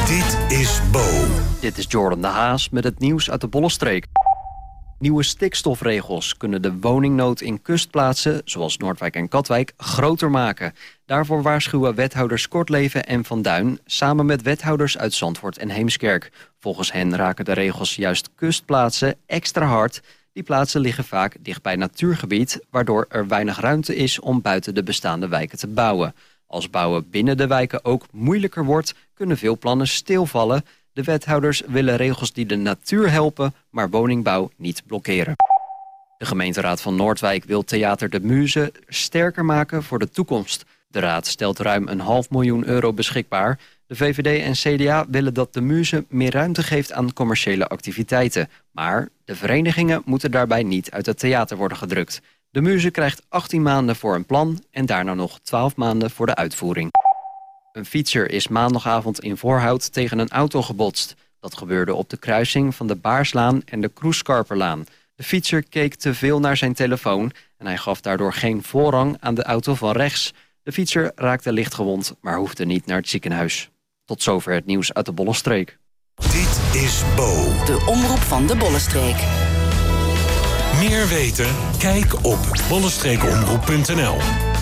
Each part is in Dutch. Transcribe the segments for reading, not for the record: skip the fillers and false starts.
Dit is Bo. Dit is Jordan de Haas met het nieuws uit de Bollenstreek. Nieuwe stikstofregels kunnen de woningnood in kustplaatsen, zoals Noordwijk en Katwijk, groter maken. Daarvoor waarschuwen wethouders Kortleven en Van Duin samen met wethouders uit Zandvoort en Heemskerk. Volgens hen raken de regels juist kustplaatsen extra hard. Die plaatsen liggen vaak dicht bij natuurgebied, waardoor er weinig ruimte is om buiten de bestaande wijken te bouwen. Als bouwen binnen de wijken ook moeilijker wordt, kunnen veel plannen stilvallen. De wethouders willen regels die de natuur helpen, maar woningbouw niet blokkeren. De gemeenteraad van Noordwijk wil Theater de Muze sterker maken voor de toekomst. De raad stelt ruim €500.000 beschikbaar. De VVD en CDA willen dat de Muze meer ruimte geeft aan commerciële activiteiten. Maar de verenigingen moeten daarbij niet uit het theater worden gedrukt. De Muze krijgt 18 maanden voor een plan en daarna nog 12 maanden voor de uitvoering. Een fietser is maandagavond in Voorhout tegen een auto gebotst. Dat gebeurde op de kruising van de Baarslaan en de Kroeskarperlaan. De fietser keek te veel naar zijn telefoon en hij gaf daardoor geen voorrang aan de auto van rechts. De fietser raakte licht gewond, maar hoefde niet naar het ziekenhuis. Tot zover het nieuws uit de Bollenstreek. Dit is Bo. De omroep van de Bollenstreek. Meer weten? Kijk op bollenstreekomroep.nl.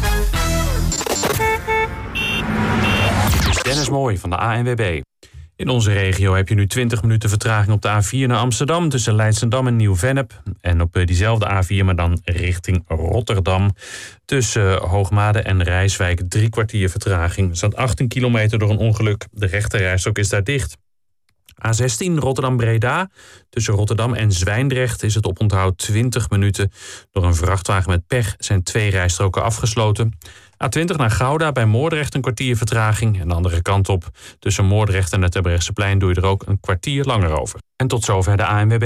Dit is Dennis Mooij van de ANWB. In onze regio heb je nu 20 minuten vertraging op de A4 naar Amsterdam tussen Leidschendam en Nieuw-Vennep. En op diezelfde A4, maar dan richting Rotterdam. Tussen Hoogmade en Rijswijk 3 kwartier vertraging. Er staat 18 kilometer door een ongeluk. De rechterrijstrook is daar dicht. A16 Rotterdam-Breda. Tussen Rotterdam en Zwijndrecht is het oponthoud 20 minuten. Door een vrachtwagen met pech zijn 2 rijstroken afgesloten. A20 naar Gouda, bij Moordrecht een kwartier vertraging. En de andere kant op, tussen Moordrecht en het Terbrechtseplein doe je er ook een kwartier langer over. En tot zover de ANWB.